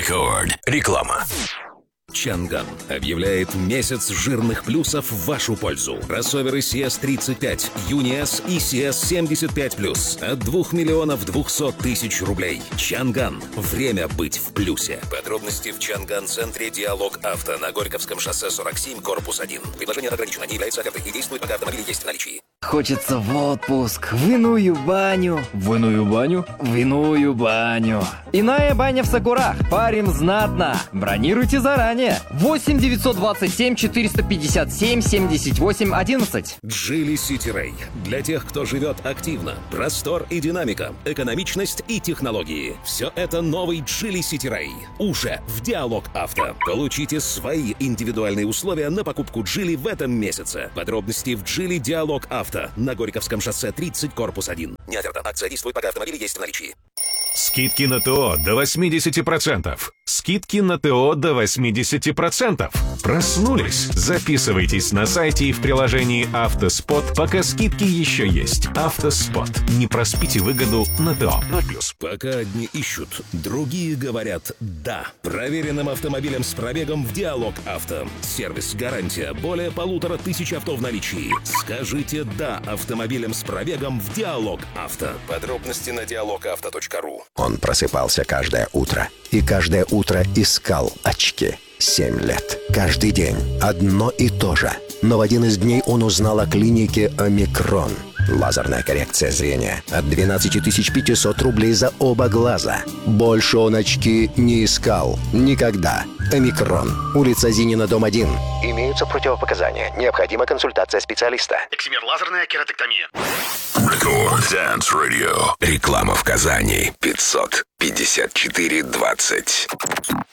Рекорд. Реклама. Чанган объявляет месяц жирных плюсов в вашу пользу. Кроссоверы CS35, Uni-S и CS75+. От 2 миллионов 200 тысяч рублей. Чанган. Время быть в плюсе. Подробности в Чанган-центре «Диалог Авто» на Горьковском шоссе 47, корпус 1. Предложение ограничено, не является офертой и действует, пока автомобиль есть в наличии. Хочется в отпуск, в иную баню. В иную баню? В иную баню. Иная баня в Сокурах. Парим знатно. Бронируйте заранее. 8 927 457 78 11. Geely City Ray. Для тех, кто живет активно. Простор и динамика. Экономичность и технологии. Все это новый Geely City Ray. Уже в Диалог Авто. Получите свои индивидуальные условия на покупку Geely в этом месяце. Подробности в Geely Диалог Авто на Горьковском шоссе 30, корпус 1. Не оферта. Акция действует, пока автомобили есть в наличии. Скидки на ТО до 80%. Скидки на ТО до 80%. Проснулись? Записывайтесь на сайте и в приложении «Автоспот», пока скидки еще есть. «Автоспот». Не проспите выгоду на ТО. 0+. Пока одни ищут, другие говорят «да». Проверенным автомобилем с пробегом в Диалог Авто. Сервис, гарантия, более 1500 авто в наличии. Скажите «да» автомобилем с пробегом в Диалог Авто. Подробности на dialogauto.ru. Он просыпался каждое утро. И каждое утро искал очки. 7 лет. Каждый день. Одно и то же. Но в один из дней он узнал о клинике «Омикрон». Лазерная коррекция зрения от 12 500 рублей за оба глаза. Больше он очки не искал. Никогда. «Омикрон». Улица Зинина, дом 1. Имеются противопоказания. Необходима консультация специалиста. Эксимер лазерная кератоктомия. Рекорд Dance Radio. Реклама в Казани. 554-20.